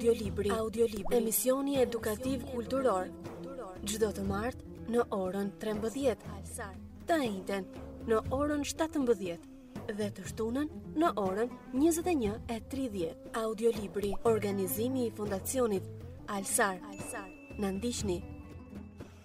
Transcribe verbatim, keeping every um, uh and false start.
Audiolibri. Audiolibri. Emisioni edukativ kulturor. Çdo të martë në orën trembëdhjetë. Të njëjtën në orën shtatëmbëdhjetë dhe të shtunën në orën njëzet e një e tridhjetë. Audiolibri. Organizimi i Fundacionit Alsar. Na ndiqni